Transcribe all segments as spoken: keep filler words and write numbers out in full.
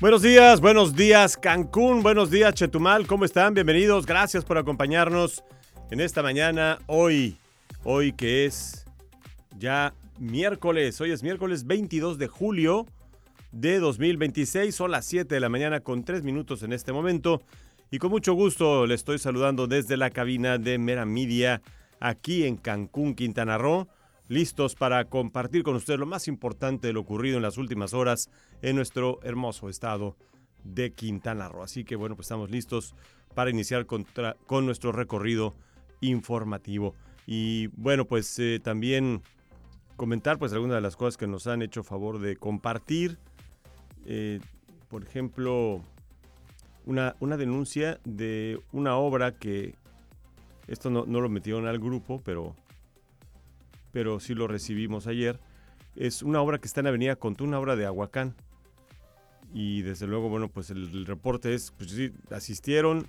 Buenos días, buenos días Cancún, buenos días Chetumal, ¿cómo están? Bienvenidos, gracias por acompañarnos en esta mañana, hoy, hoy que es ya miércoles, hoy es miércoles veintidós de julio de dos mil veintiséis, son las siete de la mañana con tres minutos en este momento y con mucho gusto le estoy saludando desde la cabina de Mera Media aquí en Cancún, Quintana Roo. Listos para compartir con ustedes lo más importante de lo ocurrido en las últimas horas en nuestro hermoso estado de Quintana Roo. Así que bueno, pues estamos listos para iniciar contra, con nuestro recorrido informativo. Y bueno, pues eh, también comentar pues algunas de las cosas que nos han hecho favor de compartir. Eh, por ejemplo, una, una denuncia de una obra que, esto no, no lo metieron al grupo, pero... pero sí lo recibimos ayer. Es una obra que está en Avenida Contú, una obra de Ahuacán. Y desde luego, bueno, pues el, el reporte es, pues sí, asistieron,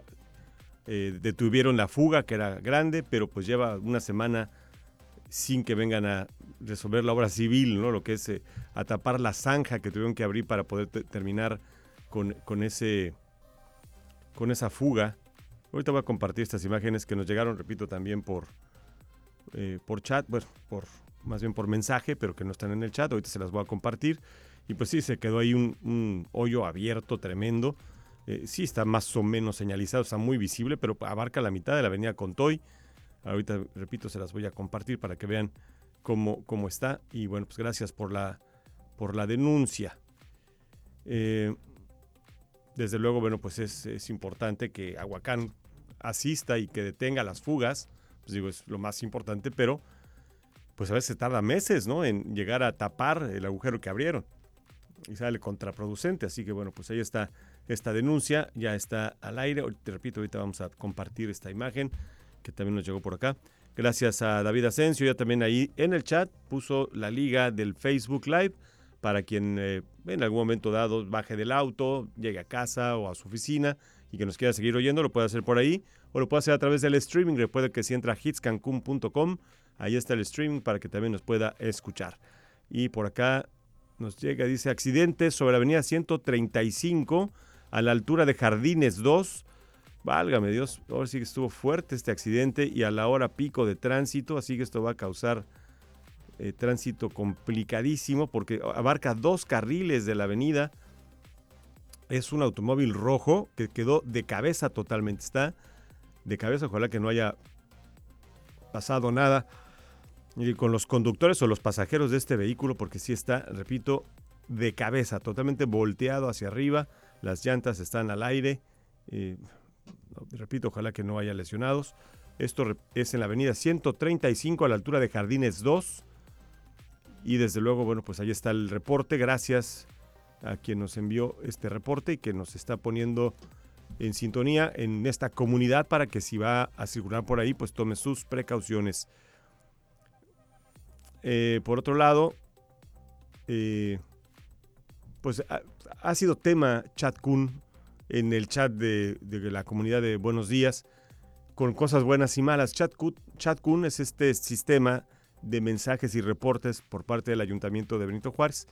eh, detuvieron la fuga, que era grande, pero pues lleva una semana sin que vengan a resolver la obra civil, ¿no? Lo que es eh, a tapar la zanja que tuvieron que abrir para poder te- terminar con, con, ese, con esa fuga. Ahorita voy a compartir estas imágenes que nos llegaron, repito, también por... Eh, por chat, bueno, por, más bien por mensaje, pero que no están en el chat, ahorita se las voy a compartir. Y pues sí, se quedó ahí un, un hoyo abierto tremendo. Eh, sí está más o menos señalizado, está muy visible, pero abarca la mitad de la avenida Contoy. Ahorita, repito, se las voy a compartir para que vean cómo, cómo está. Y bueno, pues gracias por la, por la denuncia. Eh, desde luego, bueno, pues es, es importante que Ahuacán asista y que detenga las fugas. Pues digo, es lo más importante, pero pues a veces tarda meses, ¿no? En llegar a tapar el agujero que abrieron y sale contraproducente. Así que bueno, pues ahí está esta denuncia, ya está al aire. Te repito, ahorita vamos a compartir esta imagen que también nos llegó por acá. Gracias a David Asensio, ya también ahí en el chat puso la liga del Facebook Live para quien eh, en algún momento dado baje del auto, llegue a casa o a su oficina y que nos quiera seguir oyendo, lo puede hacer por ahí. O lo puede hacer a través del streaming. Recuerda que si entra a hits cancún punto com, ahí está el streaming para que también nos pueda escuchar. Y por acá nos llega, dice, accidentes sobre la avenida ciento treinta y cinco a la altura de Jardines dos. Válgame Dios, ahora sí que estuvo fuerte este accidente y a la hora pico de tránsito, así que esto va a causar eh, tránsito complicadísimo porque abarca dos carriles de la avenida. Es un automóvil rojo que quedó de cabeza totalmente, está de cabeza, ojalá que no haya pasado nada y con los conductores o los pasajeros de este vehículo, porque sí está, repito, de cabeza, totalmente volteado hacia arriba, las llantas están al aire, eh, repito, ojalá que no haya lesionados. Esto es en la avenida ciento treinta y cinco a la altura de Jardines dos y desde luego, bueno, pues ahí está el reporte, gracias a quien nos envió este reporte y que nos está poniendo en sintonía en esta comunidad para que si va a circular por ahí, pues tome sus precauciones. Eh, por otro lado, eh, pues ha, ha sido tema Chatkun en el chat de, de la comunidad de Buenos Días, con cosas buenas y malas. Chatkun, Chatkun es este sistema de mensajes y reportes por parte del Ayuntamiento de Benito Juárez.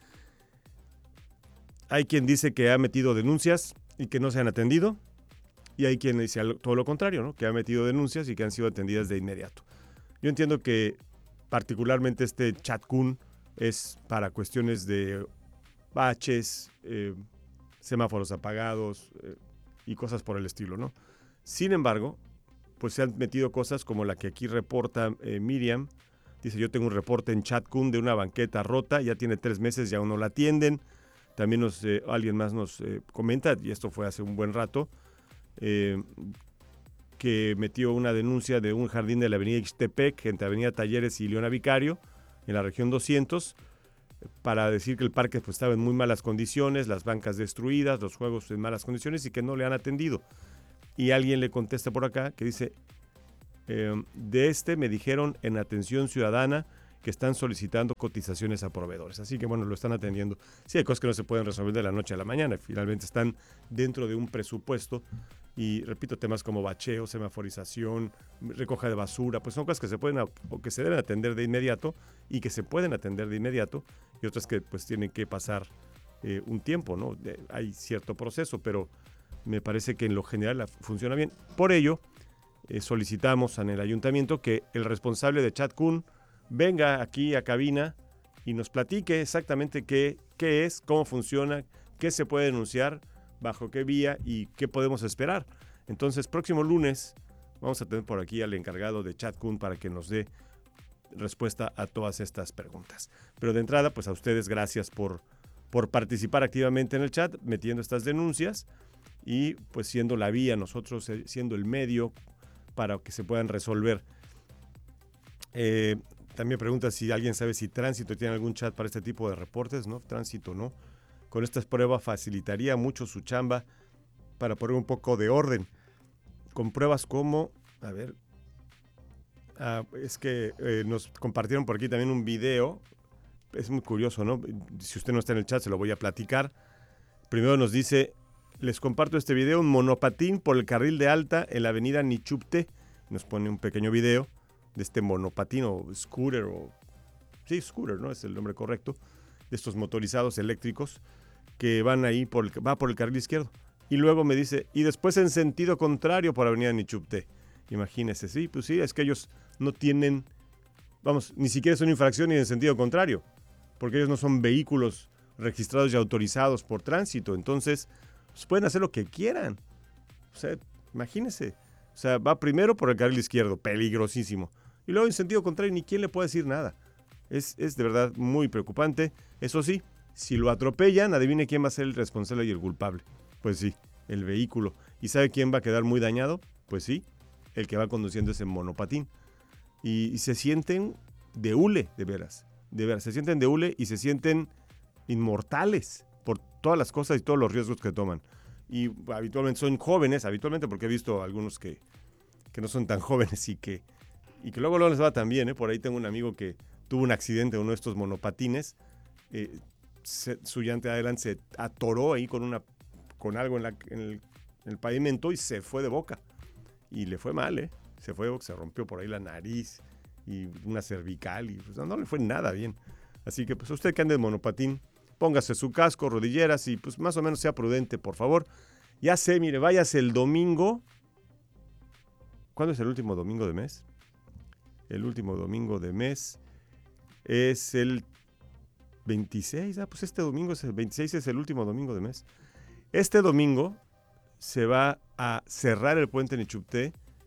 Hay quien dice que ha metido denuncias y que no se han atendido. Y hay quien dice todo lo contrario, ¿no? Que ha metido denuncias y que han sido atendidas de inmediato. Yo entiendo que particularmente este Chatkun es para cuestiones de baches, eh, semáforos apagados eh, y cosas por el estilo, ¿no? Sin embargo, pues se han metido cosas como la que aquí reporta eh, Miriam. Dice, yo tengo un reporte en Chatkun de una banqueta rota, ya tiene tres meses y aún no la atienden. También nos, eh, alguien más nos eh, comenta, y esto fue hace un buen rato, Eh, que metió una denuncia de un jardín de la avenida Ixtepec entre avenida Talleres y Leona Vicario en la región doscientos para decir que el parque pues, estaba en muy malas condiciones, las bancas destruidas, los juegos en malas condiciones y que no le han atendido. Y alguien le contesta por acá que dice, eh, de este me dijeron en atención ciudadana que están solicitando cotizaciones a proveedores. Así que bueno, lo están atendiendo. Sí, hay cosas que no se pueden resolver de la noche a la mañana. Finalmente están dentro de un presupuesto. Y repito, temas como bacheo, semaforización, recoja de basura, pues son cosas que se pueden o que se deben atender de inmediato y que se pueden atender de inmediato y otras que pues tienen que pasar eh, un tiempo, ¿no? De, hay cierto proceso, pero me parece que en lo general la, funciona bien. Por ello, eh, solicitamos en el ayuntamiento que el responsable de ChatKun venga aquí a cabina y nos platique exactamente qué, qué es, cómo funciona, qué se puede denunciar, bajo qué vía y qué podemos esperar. Entonces, próximo lunes vamos a tener por aquí al encargado de ChatKun para que nos dé respuesta a todas estas preguntas. Pero de entrada, pues a ustedes gracias por, por participar activamente en el chat, metiendo estas denuncias y pues siendo la vía, nosotros siendo el medio para que se puedan resolver. Eh, también pregunta si alguien sabe si Tránsito tiene algún chat para este tipo de reportes, ¿no? Tránsito no. Con estas pruebas facilitaría mucho su chamba para poner un poco de orden. Con pruebas como, a ver, ah, es que eh, nos compartieron por aquí también un video. Es muy curioso, ¿no? Si usted no está en el chat, se lo voy a platicar. Primero nos dice, les comparto este video, un monopatín por el carril de alta en la avenida Nichupte. Nos pone un pequeño video de este monopatín o scooter, o sí, scooter, ¿no? Es el nombre correcto, de estos motorizados eléctricos que van ahí, por el, va por el carril izquierdo. Y luego me dice, y después en sentido contrario por avenida Nichupte. Imagínese, sí, pues sí, es que ellos no tienen, vamos, ni siquiera es una infracción ni en sentido contrario, porque ellos no son vehículos registrados y autorizados por Tránsito, entonces pues pueden hacer lo que quieran. O sea, imagínese, o sea, va primero por el carril izquierdo, peligrosísimo, y luego en sentido contrario, ni quién le puede decir nada. Es, es de verdad muy preocupante. Eso sí, si lo atropellan, adivine quién va a ser el responsable y el culpable. Pues sí, el vehículo. ¿Y sabe quién va a quedar muy dañado? Pues sí, el que va conduciendo ese monopatín. Y, y se sienten de hule, de veras. De veras, se sienten de hule y se sienten inmortales por todas las cosas y todos los riesgos que toman. Y habitualmente son jóvenes, habitualmente porque he visto algunos que, que no son tan jóvenes y que, y que luego no les va tan bien, ¿eh? Por ahí tengo un amigo que tuvo un accidente en uno de estos monopatines. Eh, se, su llanta de adelante se atoró ahí con, una, con algo en, la, en, el, en el pavimento y se fue de boca. Y le fue mal, ¿eh? Se fue, se rompió por ahí la nariz y una cervical y pues, no, no le fue nada bien. Así que pues usted que ande en monopatín, póngase su casco, rodilleras y pues más o menos sea prudente, por favor. Ya sé, mire, váyase el domingo. ¿Cuándo es el último domingo de mes? El último domingo de mes es el veintiséis. Ah, pues este domingo es el veintiséis, es el último domingo de mes. Este domingo se va a cerrar el puente Nichupte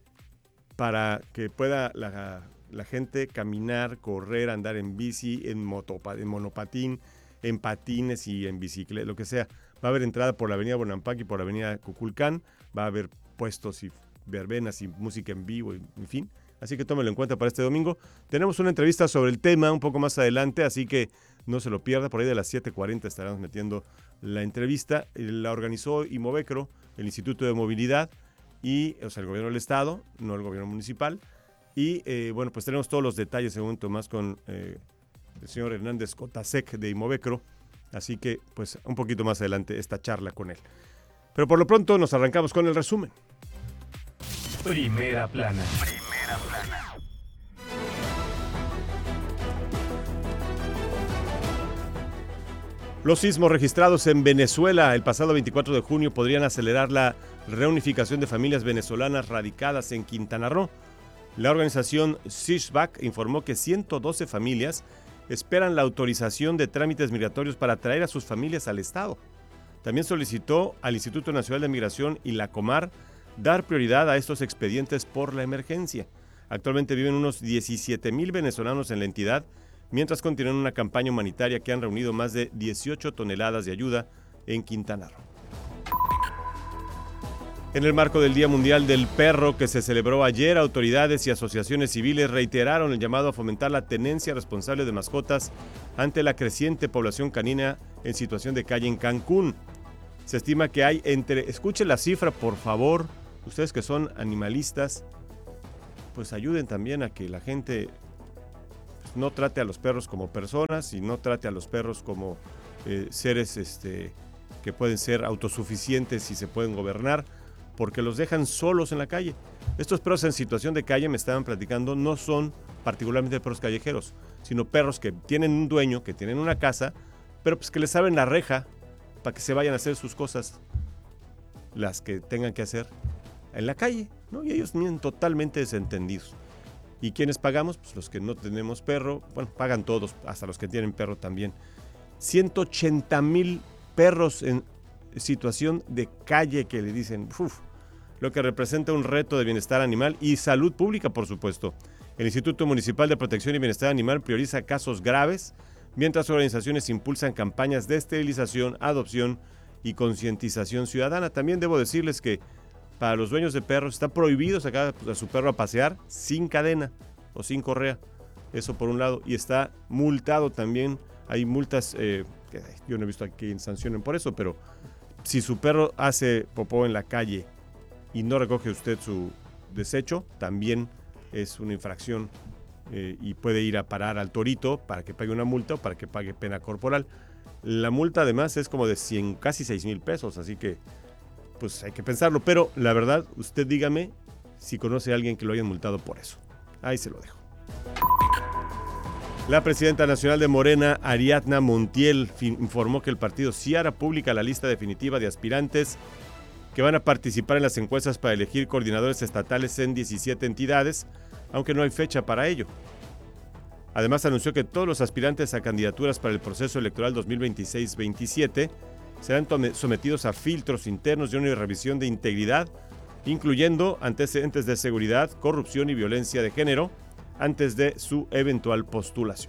para que pueda la, la gente caminar, correr, andar en bici, en, motopa, en monopatín, en patines y en bicicleta, lo que sea. Va a haber entrada por la avenida Bonampak y por la avenida Cuculcán. Va a haber puestos y verbenas y música en vivo, y, en fin. Así que tómelo en cuenta para este domingo. Tenemos una entrevista sobre el tema un poco más adelante, así que no se lo pierda. Por ahí de las siete cuarenta estaremos metiendo la entrevista. La organizó Imovecro, el Instituto de Movilidad, y, o sea, el gobierno del estado, no el gobierno municipal. Y eh, bueno, pues tenemos todos los detalles en un momento más con eh, el señor Hernández Cotasec de Imovecro. Así que, pues, un poquito más adelante esta charla con él. Pero por lo pronto nos arrancamos con el resumen. Primera plana. Primera plana. Los sismos registrados en Venezuela el pasado veinticuatro de junio podrían acelerar la reunificación de familias venezolanas radicadas en Quintana Roo. La organización Sishback informó que ciento doce familias esperan la autorización de trámites migratorios para traer a sus familias al estado. También solicitó al Instituto Nacional de Migración y la Comar dar prioridad a estos expedientes por la emergencia. Actualmente viven unos diecisiete mil venezolanos en la entidad, mientras continúan una campaña humanitaria que han reunido más de dieciocho toneladas de ayuda en Quintana Roo. En el marco del Día Mundial del Perro que se celebró ayer, autoridades y asociaciones civiles reiteraron el llamado a fomentar la tenencia responsable de mascotas ante la creciente población canina en situación de calle en Cancún. Se estima que hay entre, escuchen la cifra por favor, ustedes que son animalistas, pues ayuden también a que la gente no trate a los perros como personas y no trate a los perros como eh, seres este, que pueden ser autosuficientes y se pueden gobernar, porque los dejan solos en la calle. Estos perros en situación de calle, me estaban platicando, no son particularmente perros callejeros, sino perros que tienen un dueño, que tienen una casa, pero pues que les abren la reja para que se vayan a hacer sus cosas, las que tengan que hacer en la calle, ¿no? Y ellos vienen totalmente desentendidos. ¿Y quiénes pagamos? Pues los que no tenemos perro, bueno, pagan todos, hasta los que tienen perro también. ciento ochenta mil perros en situación de calle que le dicen, uf, lo que representa un reto de bienestar animal y salud pública, por supuesto. El Instituto Municipal de Protección y Bienestar Animal prioriza casos graves, mientras organizaciones impulsan campañas de esterilización, adopción y concientización ciudadana. También debo decirles que para los dueños de perros está prohibido sacar a su perro a pasear sin cadena o sin correa. Eso por un lado. Y está multado también. Hay multas, eh, que yo no he visto a quien sancionen por eso, pero si su perro hace popó en la calle y no recoge usted su desecho, también es una infracción eh, y puede ir a parar al torito para que pague una multa o para que pague pena corporal. La multa además es como de cien, casi seis mil pesos, así que pues hay que pensarlo, pero la verdad, usted dígame si conoce a alguien que lo hayan multado por eso. Ahí se lo dejo. La presidenta nacional de Morena, Ariadna Montiel, informó que el partido sí hará pública la lista definitiva de aspirantes que van a participar en las encuestas para elegir coordinadores estatales en diecisiete entidades, aunque no hay fecha para ello. Además, anunció que todos los aspirantes a candidaturas para el proceso electoral dos mil veintiséis veintisiete serán sometidos a filtros internos y una revisión de integridad, incluyendo antecedentes de seguridad, corrupción y violencia de género, antes de su eventual postulación.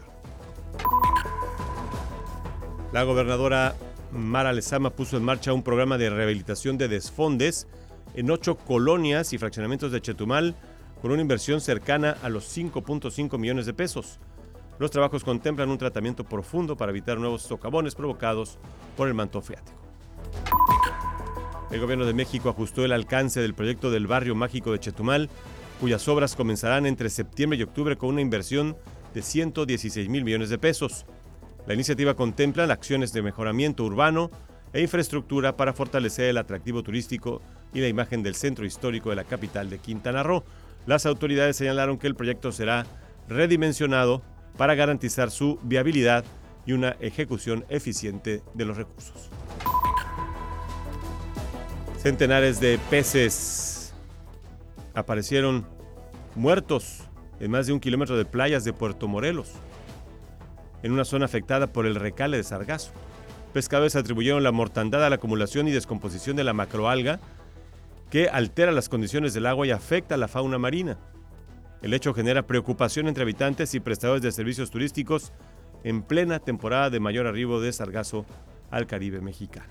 La gobernadora Mara Lezama puso en marcha un programa de rehabilitación de desfondes en ocho colonias y fraccionamientos de Chetumal con una inversión cercana a los cinco punto cinco millones de pesos. Los trabajos contemplan un tratamiento profundo para evitar nuevos socavones provocados por el manto freático. El gobierno de México ajustó el alcance del proyecto del barrio mágico de Chetumal, cuyas obras comenzarán entre septiembre y octubre con una inversión de ciento dieciséis mil millones de pesos. La iniciativa contempla acciones de mejoramiento urbano e infraestructura para fortalecer el atractivo turístico y la imagen del centro histórico de la capital de Quintana Roo. Las autoridades señalaron que el proyecto será redimensionado para garantizar su viabilidad y una ejecución eficiente de los recursos. Centenares de peces aparecieron muertos en más de un kilómetro de playas de Puerto Morelos, en una zona afectada por el recale de sargazo. Pescadores atribuyeron la mortandad a la acumulación y descomposición de la macroalga, que altera las condiciones del agua y afecta a la fauna marina. El hecho genera preocupación entre habitantes y prestadores de servicios turísticos en plena temporada de mayor arribo de sargazo al Caribe mexicano.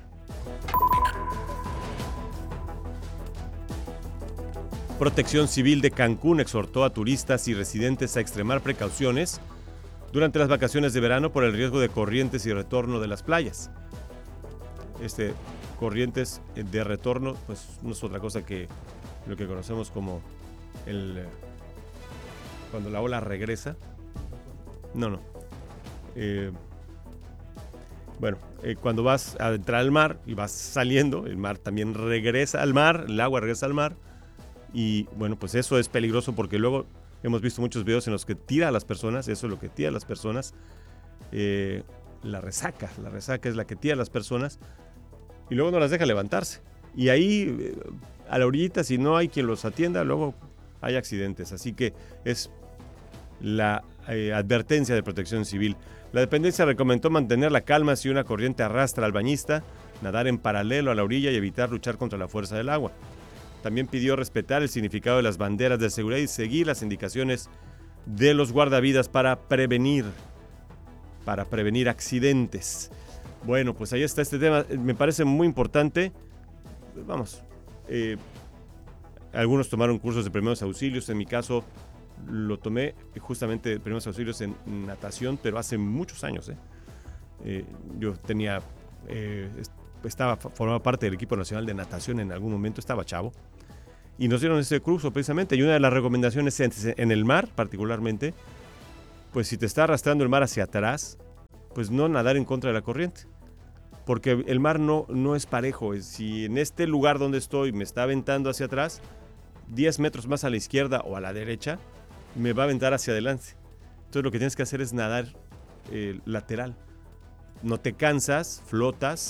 Protección Civil de Cancún exhortó a turistas y residentes a extremar precauciones durante las vacaciones de verano por el riesgo de corrientes y retorno de las playas. Este corrientes de retorno, pues no es otra cosa que lo que conocemos como el cuando la ola regresa. No, no. Eh, bueno, eh, cuando vas a entrar al mar y vas saliendo, el mar también regresa al mar, el agua regresa al mar. Y bueno, pues eso es peligroso porque luego hemos visto muchos videos en los que tira a las personas, eso es lo que tira a las personas, eh, la resaca, la resaca es la que tira a las personas y luego no las deja levantarse. Y ahí, eh, a la orillita, si no hay quien los atienda, luego hay accidentes. Así que es la eh, advertencia de Protección Civil. La dependencia recomendó mantener la calma si una corriente arrastra al bañista, nadar en paralelo a la orilla y evitar luchar contra la fuerza del agua. También pidió respetar el significado de las banderas de seguridad y seguir las indicaciones de los guardavidas para prevenir, para prevenir accidentes. Bueno, pues ahí está este tema. Me parece muy importante. Vamos, eh, algunos tomaron cursos de primeros auxilios. En mi caso, lo tomé justamente de primeros auxilios en natación, pero hace muchos años. ¿eh? Eh, yo tenía, eh, estaba, formaba parte del equipo nacional de natación en algún momento, estaba chavo. Y nos dieron ese curso precisamente. Y una de las recomendaciones en el mar, particularmente, pues si te está arrastrando el mar hacia atrás, pues no nadar en contra de la corriente. Porque el mar no, no es parejo. Si en este lugar donde estoy me está aventando hacia atrás, diez metros más a la izquierda o a la derecha, me va a aventar hacia adelante. Entonces lo que tienes que hacer es nadar eh, lateral. No te cansas, flotas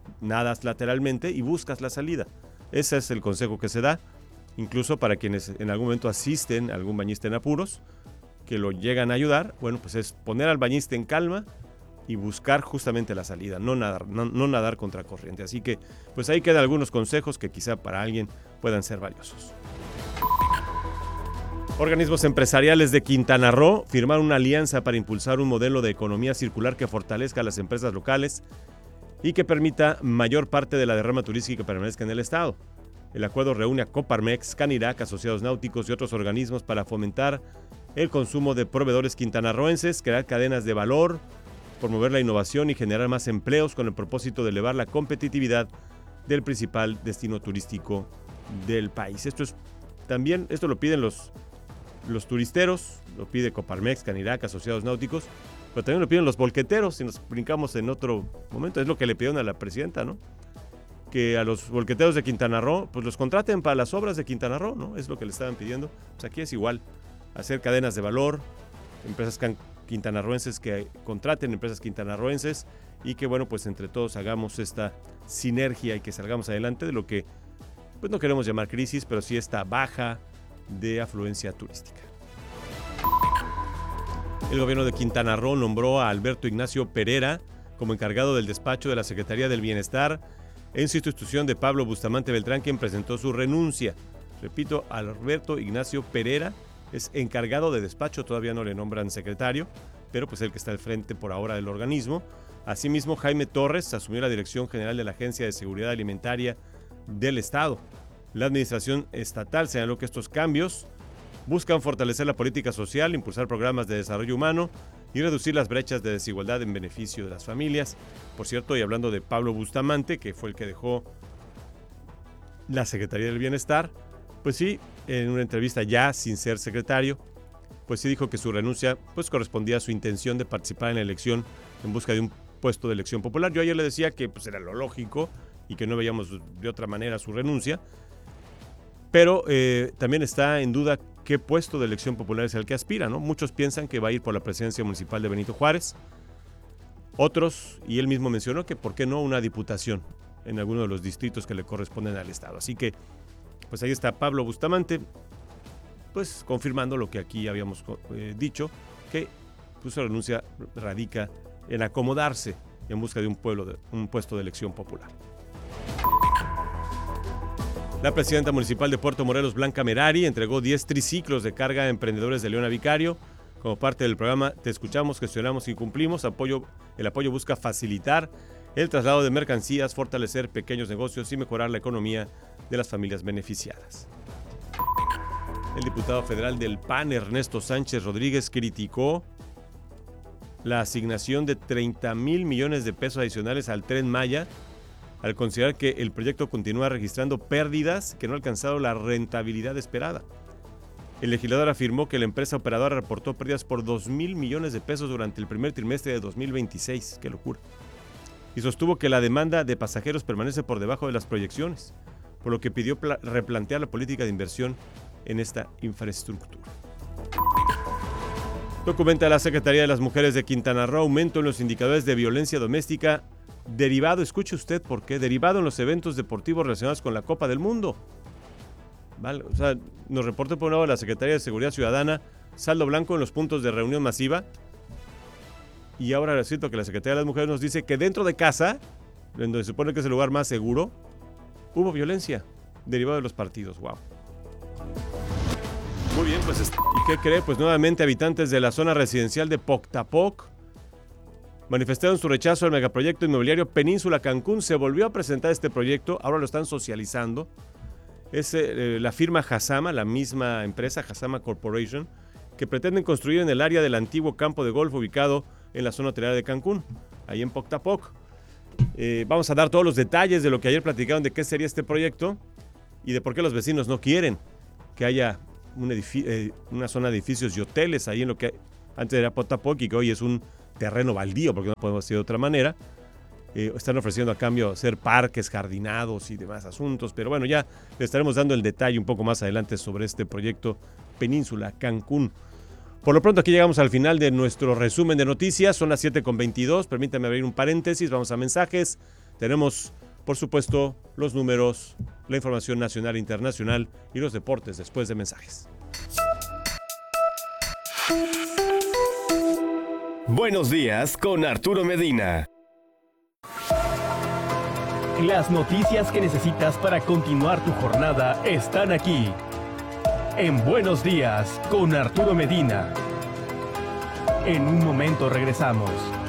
nadas lateralmente y buscas la salida. Ese es el consejo que se da, incluso para quienes en algún momento asisten a algún bañista en apuros, que lo llegan a ayudar. Bueno, pues es poner al bañista en calma y buscar justamente la salida, no nadar, no, no nadar contra corriente. Así que, pues ahí quedan algunos consejos que quizá para alguien puedan ser valiosos. Organismos empresariales de Quintana Roo firmaron una alianza para impulsar un modelo de economía circular que fortalezca a las empresas locales y que permita mayor parte de la derrama turística que permanezca en el estado. El acuerdo reúne a Coparmex, Canirac, Asociados Náuticos y otros organismos para fomentar el consumo de proveedores quintanarroenses, crear cadenas de valor, promover la innovación y generar más empleos con el propósito de elevar la competitividad del principal destino turístico del país. Esto es también, esto lo piden los, los turisteros, lo pide Coparmex, Canirac, Asociados Náuticos, pero también lo piden los volqueteros, si nos brincamos en otro momento, es lo que le pidieron a la presidenta, ¿no? Que a los volqueteros de Quintana Roo, pues los contraten para las obras de Quintana Roo, ¿no? Es lo que le estaban pidiendo. Pues aquí es igual, hacer cadenas de valor, empresas can quintanarroenses que contraten empresas quintanarroenses y que, bueno, pues entre todos hagamos esta sinergia y que salgamos adelante de lo que, pues no queremos llamar crisis, pero sí esta baja de afluencia turística. El gobierno de Quintana Roo nombró a Alberto Ignacio Pereira como encargado del despacho de la Secretaría del Bienestar en sustitución de Pablo Bustamante Beltrán, quien presentó su renuncia. Repito, Alberto Ignacio Pereira es encargado de despacho, todavía no le nombran secretario, pero pues el que está al frente por ahora del organismo. Asimismo, Jaime Torres asumió la dirección general de la Agencia de Seguridad Alimentaria del Estado. La administración estatal señaló que estos cambios buscan fortalecer la política social, impulsar programas de desarrollo humano y reducir las brechas de desigualdad en beneficio de las familias. Por cierto, y hablando de Pablo Bustamante, que fue el que dejó la Secretaría del Bienestar, pues sí, en una entrevista ya sin ser secretario, pues sí dijo que su renuncia pues correspondía a su intención de participar en la elección en busca de un puesto de elección popular. Yo ayer le decía que pues era lo lógico y que no veíamos de otra manera su renuncia, pero eh, también está en duda qué puesto de elección popular es el que aspira, ¿no? Muchos piensan que va a ir por la presidencia municipal de Benito Juárez, otros, y él mismo mencionó que por qué no una diputación en alguno de los distritos que le corresponden al estado. Así que pues ahí está Pablo Bustamante, pues confirmando lo que aquí habíamos eh, dicho, que pues, su renuncia radica en acomodarse en busca de un, pueblo de un puesto de elección popular. La presidenta municipal de Puerto Morelos, Blanca Merari, entregó diez triciclos de carga a emprendedores de Leona Vicario. Como parte del programa Te Escuchamos, Gestionamos y Cumplimos, apoyo, el apoyo busca facilitar el traslado de mercancías, fortalecer pequeños negocios y mejorar la economía de las familias beneficiadas. El diputado federal del P A N, Ernesto Sánchez Rodríguez, criticó la asignación de treinta mil millones de pesos adicionales al Tren Maya al considerar que el proyecto continúa registrando pérdidas que no ha alcanzado la rentabilidad esperada. El legislador afirmó que la empresa operadora reportó pérdidas por dos mil millones de pesos durante el primer trimestre de dos mil veintiséis. ¡Qué locura! Y sostuvo que la demanda de pasajeros permanece por debajo de las proyecciones, por lo que pidió replantear la política de inversión en esta infraestructura. Documenta la Secretaría de las Mujeres de Quintana Roo aumento en los indicadores de violencia doméstica derivado, escuche usted por qué, derivado en los eventos deportivos relacionados con la Copa del Mundo. Vale, o sea, nos reporta por un lado la Secretaría de Seguridad Ciudadana, saldo blanco en los puntos de reunión masiva, y ahora resulta que la Secretaría de las Mujeres nos dice que dentro de casa, en donde se supone que es el lugar más seguro, hubo violencia derivada de los partidos. Wow. Muy bien, pues, ¿y qué cree? Pues nuevamente habitantes de la zona residencial de Poctapoc manifestaron su rechazo al megaproyecto inmobiliario Península Cancún. Se volvió a presentar este proyecto, ahora lo están socializando. Es eh, la firma Hasama, la misma empresa, Hasama Corporation, que pretenden construir en el área del antiguo campo de golf ubicado en la zona hotelera de Cancún, ahí en Poctapoc. Eh, vamos a dar todos los detalles de lo que ayer platicaron de qué sería este proyecto y de por qué los vecinos no quieren que haya un eh, una zona de edificios y hoteles ahí en lo que antes era Poctapoc y que hoy es un terreno baldío, porque no podemos decir de otra manera. Eh, están ofreciendo a cambio hacer parques, jardinados y demás asuntos, pero bueno, ya le estaremos dando el detalle un poco más adelante sobre este proyecto Península Cancún. Por lo pronto aquí llegamos al final de nuestro resumen de noticias, son las siete con veintidós, permítame abrir un paréntesis, vamos a mensajes. Tenemos, por supuesto, los números, la información nacional e internacional y los deportes después de mensajes. Buenos días con Arturo Medina. Las noticias que necesitas para continuar tu jornada están aquí. En Buenos días con Arturo Medina. En un momento regresamos.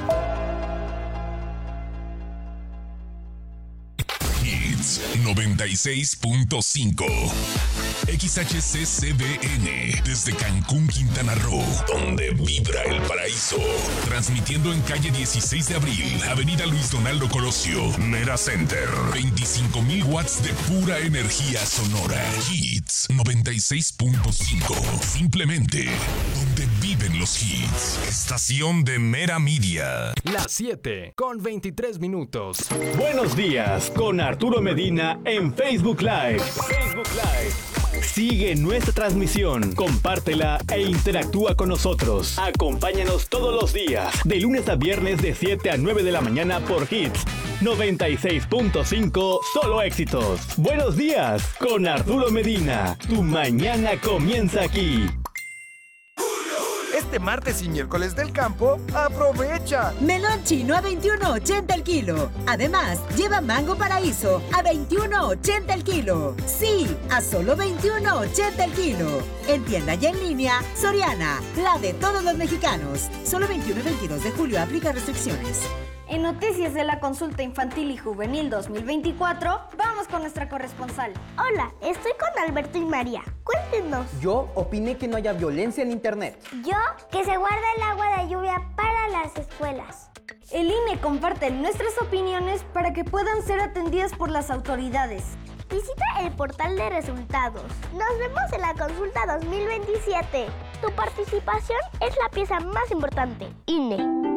Hits noventa y seis punto cinco. X H C C B N desde Cancún, Quintana Roo, donde vibra el paraíso. Transmitiendo en calle dieciséis de abril, avenida Luis Donaldo Colosio, Mera Center. veinticinco mil watts de pura energía sonora. Hits noventa y seis punto cinco. Simplemente donde viven los hits. Estación de Mera Media. Las siete con veintitrés minutos. Buenos días con Arturo Medina en Facebook Live. Facebook Live. Sigue nuestra transmisión, compártela e interactúa con nosotros. Acompáñanos todos los días, de lunes a viernes de siete a nueve de la mañana por Hits noventa y seis punto cinco, solo éxitos. Buenos días con Arturo Medina. Tu mañana comienza aquí. Este martes y miércoles del campo, ¡aprovecha! Melón chino a veintiuno ochenta el kilo. Además, lleva mango paraíso a veintiuno ochenta el kilo. Sí, a solo veintiuno ochenta el kilo. En tienda y en línea, Soriana, la de todos los mexicanos. Solo veintiuno y veintidós de julio, aplica restricciones. En noticias de la consulta infantil y juvenil dos mil veinticuatro, vamos con nuestra corresponsal. Hola, estoy con Alberto y María. Cuéntenos. Yo opiné que no haya violencia en internet. Yo, que se guarda el agua de lluvia para las escuelas. El I N E comparte nuestras opiniones para que puedan ser atendidas por las autoridades. Visita el portal de resultados. Nos vemos en la consulta dos mil veintisiete. Tu participación es la pieza más importante. I N E.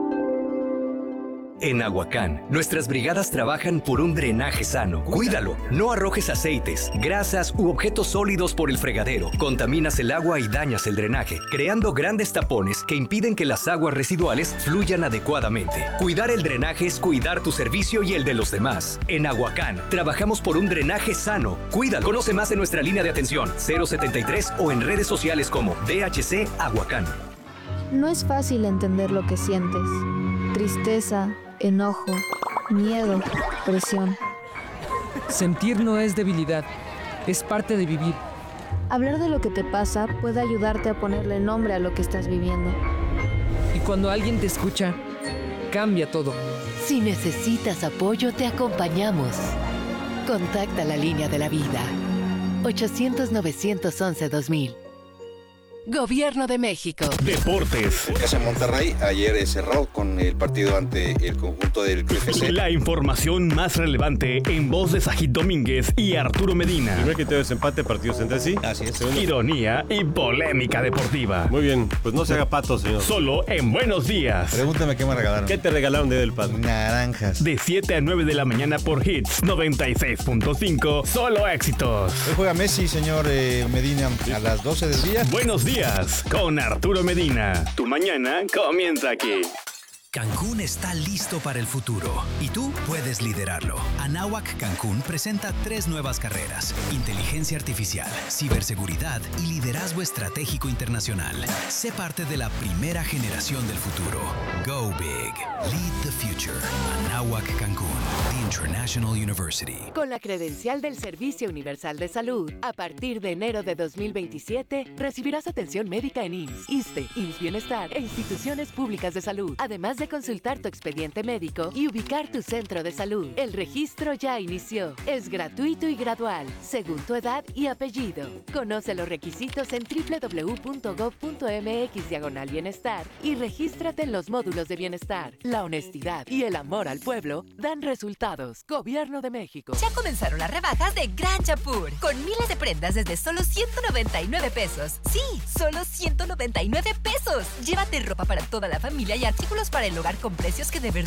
En Aguacán, nuestras brigadas trabajan por un drenaje sano. Cuídalo. No arrojes aceites, grasas u objetos sólidos por el fregadero. Contaminas el agua y dañas el drenaje, creando grandes tapones que impiden que las aguas residuales fluyan adecuadamente. Cuidar el drenaje es cuidar tu servicio y el de los demás. En Aguacán, trabajamos por un drenaje sano. Cuídalo. Conoce más en nuestra línea de atención cero setenta y tres o en redes sociales como D H C Aguacán. No es fácil entender lo que sientes. Tristeza, enojo, miedo, presión. Sentir no es debilidad, es parte de vivir. Hablar de lo que te pasa puede ayudarte a ponerle nombre a lo que estás viviendo. Y cuando alguien te escucha, cambia todo. Si necesitas apoyo, te acompañamos. Contacta la línea de la vida. ochocientos, novecientos once, dos mil. Gobierno de México. Deportes. El caso de Monterrey ayer cerró con el partido ante el conjunto del C F C. La información más relevante en voz de Sajid Domínguez y Arturo Medina. Primer criterio de desempate, partidos entre sí. Así es. Segundo. Ironía y polémica deportiva. Muy bien, pues no se haga pato, señor. Solo en Buenos Días. Pregúntame qué me regalaron. ¿Qué te regalaron Día del Padre? Naranjas. De siete a nueve de la mañana por Hits noventa y seis punto cinco, solo éxitos. Hoy juega Messi, señor eh, Medina, a las doce del día. Buenos días con Arturo Medina. Tu mañana comienza aquí. Cancún está listo para el futuro y tú puedes liderarlo. Anáhuac Cancún presenta tres nuevas carreras: inteligencia artificial, ciberseguridad y liderazgo estratégico internacional. Sé parte de la primera generación del futuro. Go big. Lead the future. Anáhuac Cancún, the International University. Con la credencial del Servicio Universal de Salud, a partir de enero de dos mil veintisiete, recibirás atención médica en I M S S, ISSSTE, I M S S Bienestar e instituciones públicas de salud, además de consultar tu expediente médico y ubicar tu centro de salud. El registro ya inició. Es gratuito y gradual, según tu edad y apellido. Conoce los requisitos en doble u doble u doble u punto gob punto eme equis diagonal bienestar y regístrate en los módulos de bienestar. La honestidad y el amor al pueblo dan resultados. Gobierno de México. Ya comenzaron las rebajas de Gran Chapur, con miles de prendas desde solo ciento noventa y nueve pesos. Sí, solo ciento noventa y nueve pesos. Llévate ropa para toda la familia y artículos para el hogar con precios que de verdad